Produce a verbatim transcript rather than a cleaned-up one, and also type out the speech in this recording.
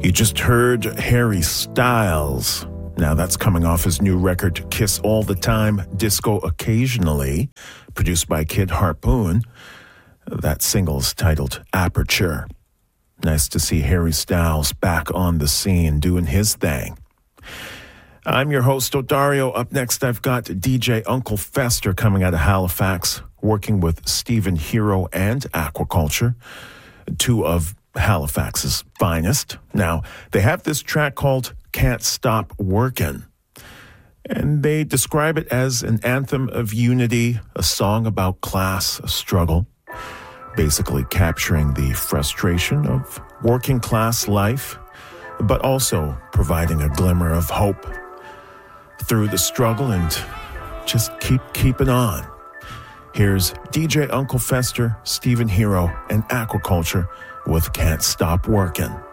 You just heard Harry Styles. Now that's coming off his new record, Kiss All the Time, Disco Occasionally, produced by Kid Harpoon. That single is titled Aperture. Nice to see Harry Styles back on the scene doing his thing. I'm your host, Odario. Up next, I've got D J Uncle Fester coming out of Halifax, working with Stephen Hero and Aquaculture, two of Halifax's finest. Now, they have this track called Can't Stop Workin', and they describe it as an anthem of unity, a song about class struggle, basically capturing the frustration of working class life, but also providing a glimmer of hope through the struggle and just keep keeping on. Here's D J Uncle Fester, Stephen Hero, and Aquaculture with Can't Stop Workin'.